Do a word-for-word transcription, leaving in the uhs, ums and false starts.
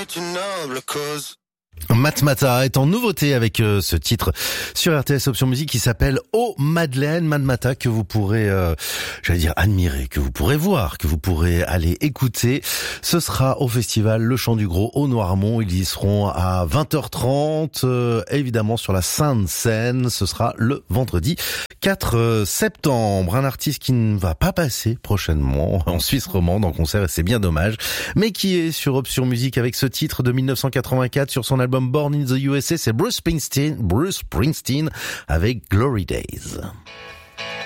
est une noble cause. Matmata est en nouveauté avec euh, ce titre sur R T S Option Musique qui s'appelle Oh Madeleine. Matmata que vous pourrez, euh, j'allais dire admirer, que vous pourrez voir, que vous pourrez aller écouter. Ce sera au festival Le Chant du Gros au Noirmont. Ils y seront à vingt heures trente, euh, évidemment sur la Sainte Seine. Ce sera le vendredi quatre septembre. Un artiste qui ne va pas passer prochainement en Suisse romande en concert et c'est bien dommage, mais qui est sur Option Musique avec ce titre de mille neuf cent quatre-vingt-quatre sur son album Born in the U S A, c'est Bruce Springsteen, Bruce Springsteen avec Glory Days.